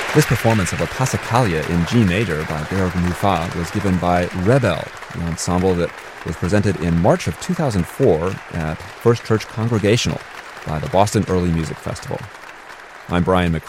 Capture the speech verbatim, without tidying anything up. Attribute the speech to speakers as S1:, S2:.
S1: This performance of a Passacaglia in G major by Georg Muffat was given by Rebel, the ensemble that was presented in March of two thousand four at First Church Congregational by the Boston Early Music Festival. I'm Brian McCready.